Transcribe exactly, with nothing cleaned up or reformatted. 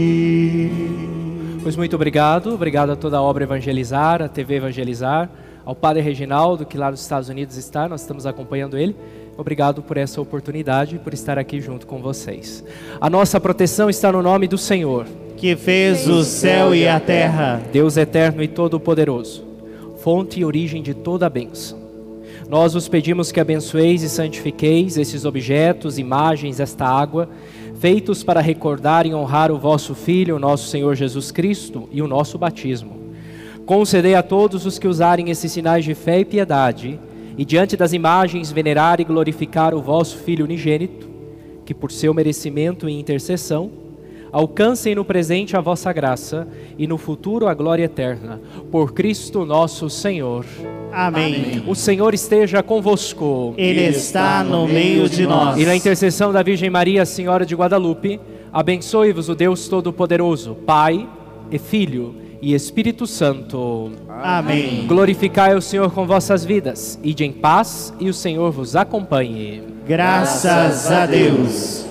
Pois muito obrigado, obrigado a toda a obra Evangelizar, a T V Evangelizar, ao Padre Reginaldo, que lá nos Estados Unidos está, nós estamos acompanhando ele. Obrigado por essa oportunidade, por estar aqui junto com vocês. A nossa proteção está no nome do Senhor, que fez o céu e a terra. Deus eterno e todo-poderoso, fonte e origem de toda a bênção. Nós vos pedimos que abençoeis e santifiqueis esses objetos, imagens, esta água, feitos para recordar e honrar o vosso Filho, o nosso Senhor Jesus Cristo, e o nosso batismo. Concedei a todos os que usarem esses sinais de fé e piedade, e diante das imagens venerar e glorificar o vosso Filho unigênito, que por seu merecimento e intercessão, alcancem no presente a vossa graça, e no futuro a glória eterna, por Cristo nosso Senhor. Amém. O Senhor esteja convosco. Ele está no meio de nós. E na intercessão da Virgem Maria, Senhora de Guadalupe, abençoe-vos o Deus Todo-Poderoso, Pai e Filho e Espírito Santo. Amém. Glorificai o Senhor com vossas vidas, ide em paz e o Senhor vos acompanhe. Graças a Deus.